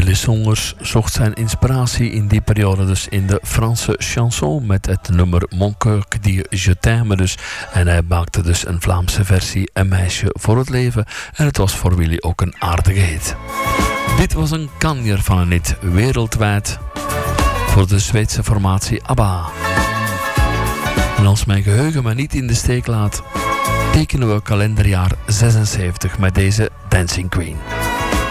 Willy Songers zocht zijn inspiratie in die periode dus in de Franse chanson met het nummer Mon cœur qui dit je t'aime dus. En hij maakte dus een Vlaamse versie, Een meisje voor het leven. En het was voor Willy ook een aardige hit. Dit was een kanjer van een hit wereldwijd voor de Zweedse formatie ABBA. En als mijn geheugen me niet in de steek laat, tekenen we kalenderjaar 76 met deze Dancing Queen.